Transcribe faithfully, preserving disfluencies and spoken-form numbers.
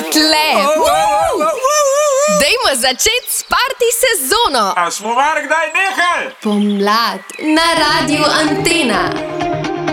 tle! Dajmo začeti s party sezono! A smo var kdaj nehali? Pomlad na Radiu Antena.